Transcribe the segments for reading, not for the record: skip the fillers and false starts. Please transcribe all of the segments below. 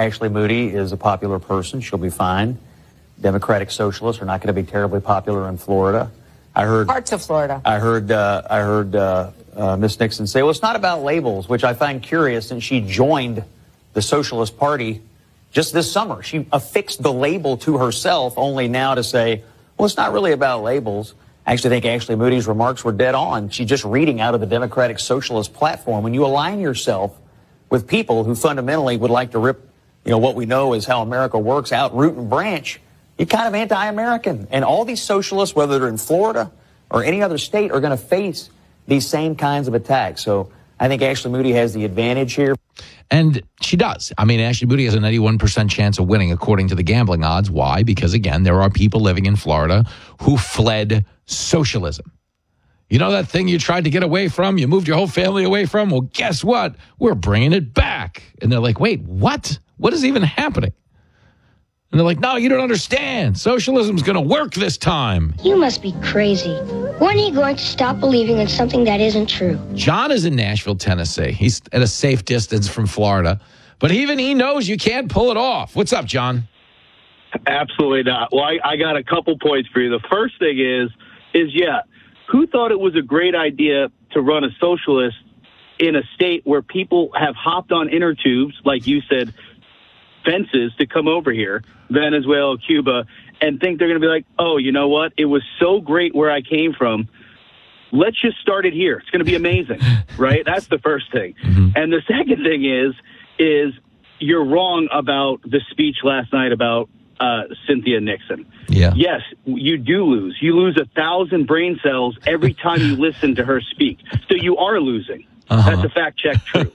Ashley Moody is a popular person. She'll be fine. Democratic socialists are not going to be terribly popular in Florida. I heard parts of Florida. I heard Ms. Nixon say, well, it's not about labels, which I find curious, since she joined the Socialist Party just this summer. She affixed the label to herself, only now to say, well, it's not really about labels. I actually think Ashley Moody's remarks were dead on. She's just reading out of the Democratic Socialist platform. When you align yourself with people who fundamentally would like to rip, what we know is how America works out, root and branch, you're kind of anti-American. And all these socialists, whether they're in Florida or any other state, are going to face these same kinds of attacks. So I think Ashley Moody has the advantage here. And she does. I mean, Ashley Moody has a 91% chance of winning according to the gambling odds. Why? Because, again, there are people living in Florida who fled socialism. You know that thing you tried to get away from? You moved your whole family away from? Well, guess what? We're bringing it back. And they're like, wait, what? What is even happening? And they're like, no, you don't understand. Socialism's going to work this time. You must be crazy. When are you going to stop believing in something that isn't true? John is in Nashville, Tennessee. He's at a safe distance from Florida. But even he knows you can't pull it off. What's up, John? Absolutely not. Well, I got a couple points for you. The first thing is who thought it was a great idea to run a socialist in a state where people have hopped on inner tubes, like you said, fences to come over here, Venezuela, Cuba, and think they're going to be like, oh, you know what? It was so great where I came from. Let's just start it here. It's going to be amazing, right? That's the first thing. Mm-hmm. And the second thing is you're wrong about the speech last night about Cynthia Nixon. Yeah. Yes, you do lose. You lose 1,000 brain cells every time you listen to her speak. So you are losing. Uh-huh. That's a fact check true.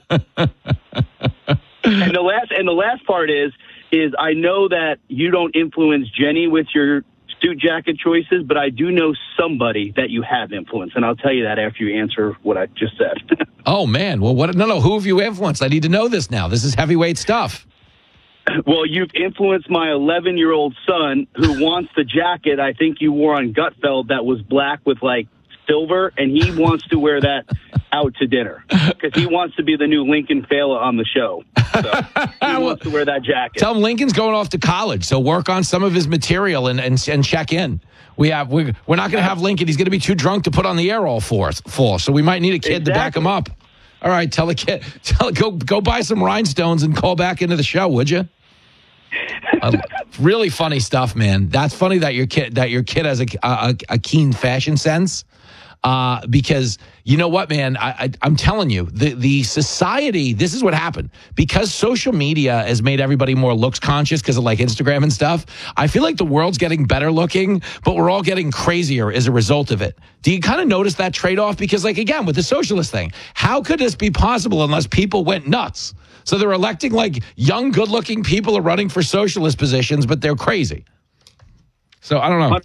And the last part is I know that you don't influence Jenny with your suit jacket choices, but I do know somebody that you have influenced, and I'll tell you that after you answer what I just said. Oh man, well, what? No, who have you influenced? I need to know this now. This is heavyweight stuff. Well, you've influenced my 11-year-old son, who wants the jacket I think you wore on Gutfeld that was black with like silver, and he wants to wear that out to dinner because he wants to be the new Lincoln Fela on the show. So he wants to wear that jacket. Tell him Lincoln's going off to college, so work on some of his material and check in. We're not going to have Lincoln. He's going to be too drunk to put on the air all full. So we might need a kid to back him up. All right, tell the kid, go buy some rhinestones and call back into the show, would you? Really funny stuff, man. That's funny that your kid has a keen fashion sense. Because you know what, man, I'm telling you, the society, this is what happened. Because social media has made everybody more looks conscious because of like Instagram and stuff. I feel like the world's getting better looking, but we're all getting crazier as a result of it. Do you kind of notice that trade-off? Because like, again, with the socialist thing, how could this be possible unless people went nuts? So they're electing like young, good-looking people are running for socialist positions, but they're crazy. So I don't know.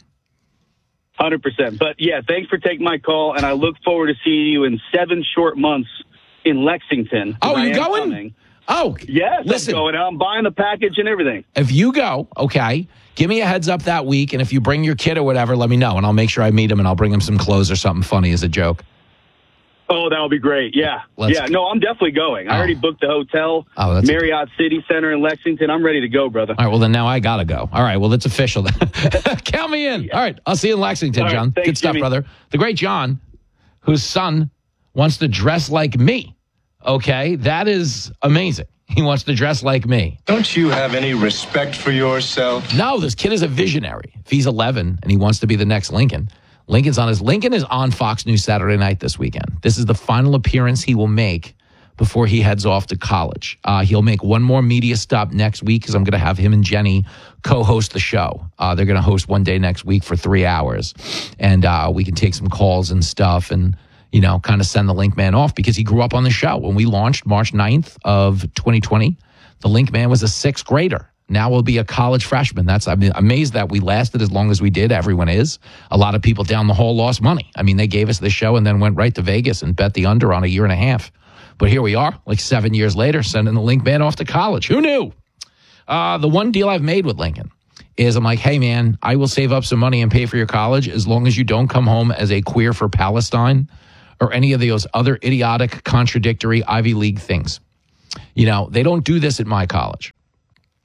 100%. But yeah, thanks for taking my call, and I look forward to seeing you in 7 short months in Lexington. Oh, you going? Coming. Oh, yes, listen, I'm going. I'm buying the package and everything. If you go, okay, give me a heads up that week, and if you bring your kid or whatever, let me know, and I'll make sure I meet him, and I'll bring him some clothes or something funny as a joke. Oh, that'll be great. Yeah. No, I'm definitely going. I already booked the hotel, Marriott City Center in Lexington. I'm ready to go, brother. All right, well, then now I got to go. All right, well, it's official. Count me in. Yeah. All right, I'll see you in Lexington, John. Thanks, good stuff, Jimmy. Brother. The great John, whose son wants to dress like me. Okay, that is amazing. He wants to dress like me. Don't you have any respect for yourself? No, this kid is a visionary. If he's 11 and he wants to be the next Lincoln, Lincoln is on Fox News Saturday night this weekend. This is the final appearance he will make before he heads off to college. He'll make one more media stop next week because I'm going to have him and Jenny co-host the show. They're going to host one day next week for 3 hours. And we can take some calls and stuff and, kind of send the Link Man off because he grew up on the show. When we launched March 9th of 2020, the Link Man was a 6th grader. Now we'll be a college freshman. I'm amazed that we lasted as long as we did. Everyone is. A lot of people down the hall lost money. I mean, they gave us the show and then went right to Vegas and bet the under on a year and a half. But here we are, like 7 years later, sending the Link Man off to college. Who knew? The one deal I've made with Lincoln is I'm like, hey, man, I will save up some money and pay for your college as long as you don't come home as a queer for Palestine or any of those other idiotic, contradictory Ivy League things. They don't do this at my college.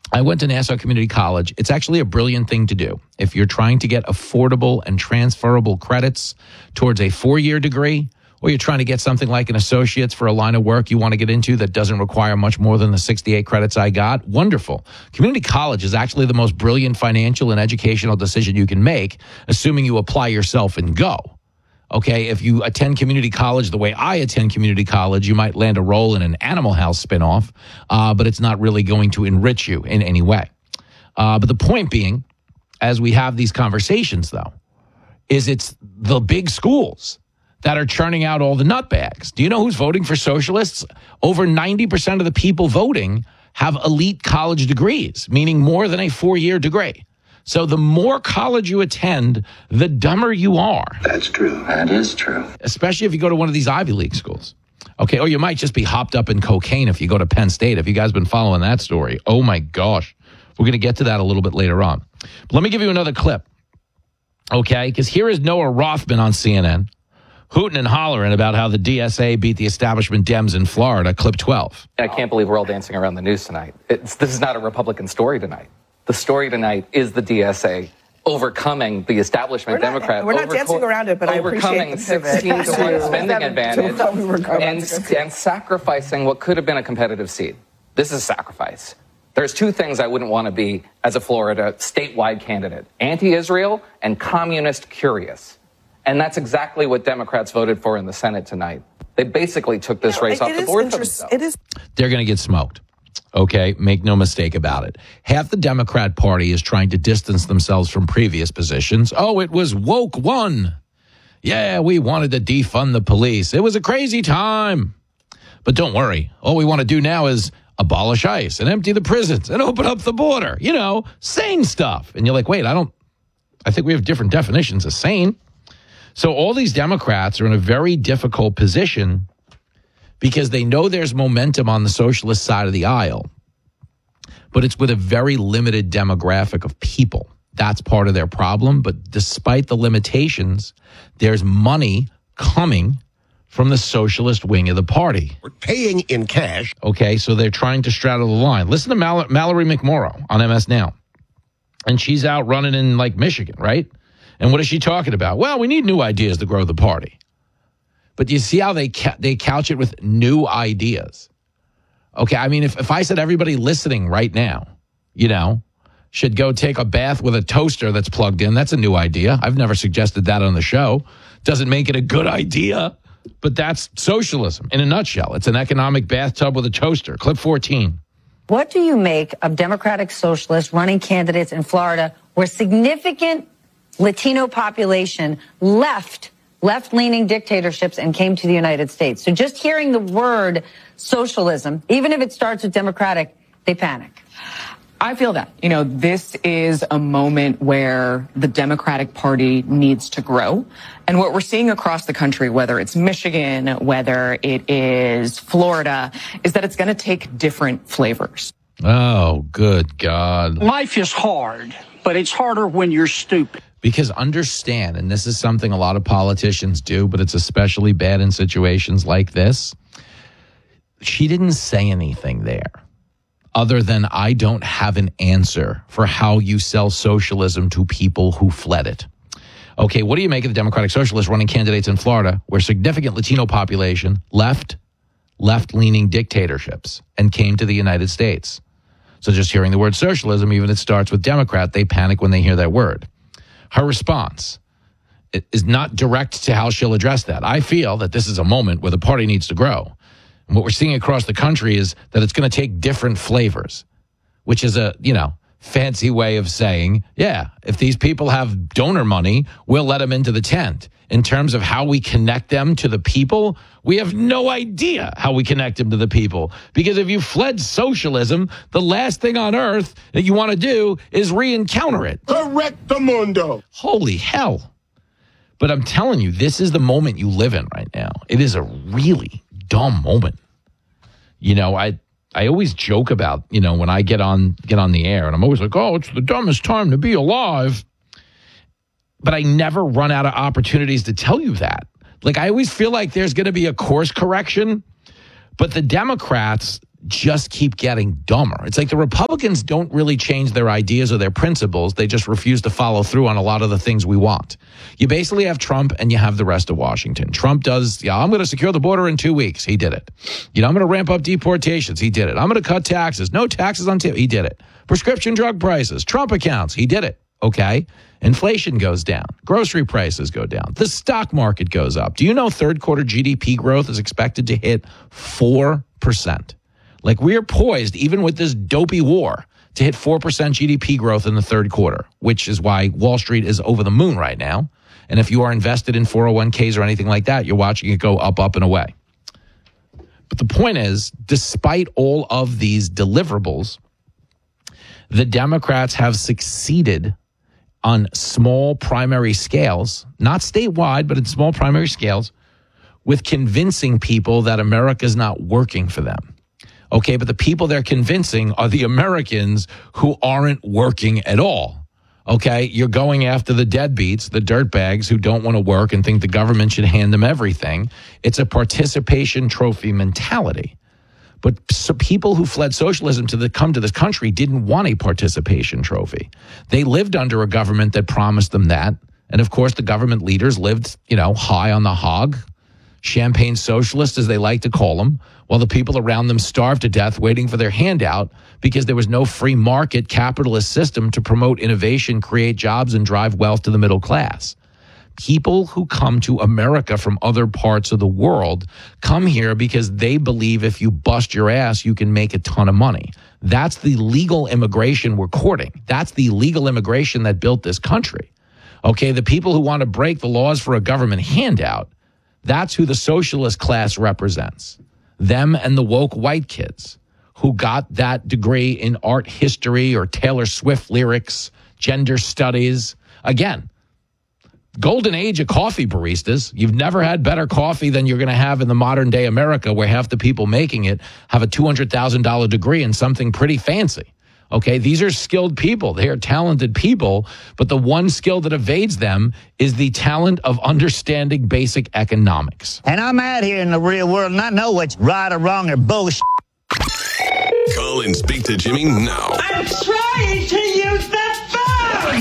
I went to Nassau Community College. It's actually a brilliant thing to do. If you're trying to get affordable and transferable credits towards a 4-year degree, or you're trying to get something like an associate's for a line of work you want to get into that doesn't require much more than the 68 credits I got, wonderful. Community college is actually the most brilliant financial and educational decision you can make, assuming you apply yourself and go. Okay, if you attend community college the way I attend community college, you might land a role in an Animal House spinoff, but it's not really going to enrich you in any way. But the point being, as we have these conversations, though, is it's the big schools that are churning out all the nutbags. Do you know who's voting for socialists? Over 90% of the people voting have elite college degrees, meaning more than a 4-year degree. So the more college you attend, the dumber you are. That's true. That is true. Especially if you go to one of these Ivy League schools. Okay, or you might just be hopped up in cocaine if you go to Penn State. Have you guys been following that story? Oh, my gosh. We're going to get to that a little bit later on. But let me give you another clip, okay? Because here is Noah Rothman on CNN, hooting and hollering about how the DSA beat the establishment Dems in Florida, clip 12. I can't believe we're all dancing around the news tonight. This is not a Republican story tonight. The story tonight is the DSA overcoming the establishment Democrat. We're not dancing around it, but I appreciate the pivot. Overcoming 16-to-1 spending advantage and sacrificing what could have been a competitive seat. This is sacrifice. There's two things I wouldn't want to be as a Florida statewide candidate: anti-Israel and communist curious. And that's exactly what Democrats voted for in the Senate tonight. They basically took this race off the board for themselves. They're going to get smoked. Okay, make no mistake about it. Half the Democrat Party is trying to distance themselves from previous positions. Oh, it was woke one. Yeah, we wanted to defund the police. It was a crazy time. But don't worry. All we want to do now is abolish ICE and empty the prisons and open up the border. You know, sane stuff. And you're like, wait, I think we have different definitions of sane. So all these Democrats are in a very difficult position because they know there's momentum on the socialist side of the aisle, but it's with a very limited demographic of people. That's part of their problem. But despite the limitations, there's money coming from the socialist wing of the party. We're paying in cash. Okay, so they're trying to straddle the line. Listen to Mallory McMorrow on MS Now. And she's out running in, like, Michigan, right? And what is she talking about? Well, we need new ideas to grow the party. But you see how they couch it with new ideas. Okay, I mean, if I said everybody listening right now, you know, should go take a bath with a toaster that's plugged in, that's a new idea. I've never suggested that on the show. Doesn't make it a good idea, but that's socialism in a nutshell. It's an economic bathtub with a toaster. Clip 14. What do you make of Democratic socialists running candidates in Florida where significant Latino population left-leaning dictatorships and came to the United States? So just hearing the word socialism, even if it starts with Democratic, they panic. I feel that, this is a moment where the Democratic Party needs to grow. And what we're seeing across the country, whether it's Michigan, whether it is Florida, is that it's going to take different flavors. Oh, good God. Life is hard, but it's harder when you're stupid. Because understand, and this is something a lot of politicians do, but it's especially bad in situations like this. She didn't say anything there other than I don't have an answer for how you sell socialism to people who fled it. Okay, what do you make of the Democratic Socialists running candidates in Florida where significant Latino population left-leaning dictatorships and came to the United States? So just hearing the word socialism, even if it starts with Democrat, they panic when they hear that word. Her response is not direct to how she'll address that. I feel that this is a moment where the party needs to grow. And what we're seeing across the country is that it's going to take different flavors, which is a, fancy way of saying, yeah, if these people have donor money, we'll let them into the tent. In terms of how we connect them to the people, we have no idea how we connect them to the people. Because if you fled socialism, the last thing on earth that you want to do is re-encounter it. Correctamundo. Holy hell. But I'm telling you, this is the moment you live in right now. It is a really dumb moment. I always joke about, when I get on the air, and I'm always like, oh, it's the dumbest time to be alive. But I never run out of opportunities to tell you that. Like, I always feel like there's going to be a course correction. But the Democrats, just keep getting dumber. It's like the Republicans don't really change their ideas or their principles. They just refuse to follow through on a lot of the things we want. You basically have Trump and you have the rest of Washington. Trump does, I'm going to secure the border in 2 weeks. He did it. I'm going to ramp up deportations. He did it. I'm going to cut taxes. No taxes on He did it. Prescription drug prices, Trump accounts. He did it. Okay. Inflation goes down. Grocery prices go down. The stock market goes up. Do you know third quarter GDP growth is expected to hit 4%? Like, we are poised, even with this dopey war, to hit 4% GDP growth in the third quarter, which is why Wall Street is over the moon right now. And if you are invested in 401ks or anything like that, you're watching it go up, up, and away. But the point is, despite all of these deliverables, the Democrats have succeeded on small primary scales, not statewide, but in small primary scales, with convincing people that America's not working for them. Okay, but the people they're convincing are the Americans who aren't working at all. Okay, you're going after the deadbeats, the dirtbags who don't want to work and think the government should hand them everything. It's a participation trophy mentality. But people who fled socialism to come to this country didn't want a participation trophy. They lived under a government that promised them that. And of course, the government leaders lived, high on the hog, champagne socialists, as they like to call them, while the people around them starved to death waiting for their handout because there was no free market capitalist system to promote innovation, create jobs, and drive wealth to the middle class. People who come to America from other parts of the world come here because they believe if you bust your ass, you can make a ton of money. That's the legal immigration we're courting. That's the legal immigration that built this country. Okay, the people who want to break the laws for a government handout, that's who the socialist class represents. Them and the woke white kids who got that degree in art history or Taylor Swift lyrics, gender studies. Again, golden age of coffee baristas. You've never had better coffee than you're going to have in the modern day America, where half the people making it have a $200,000 degree in something pretty fancy. Okay, these are skilled people. They are talented people, but the one skill that evades them is the talent of understanding basic economics. And I'm out here in the real world and I know what's right or wrong or bullshit. Call and speak to Jimmy now. I'm trying to use the phone!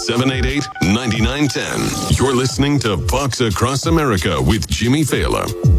888-788-9910. You're listening to Fox Across America with Jimmy Fallon.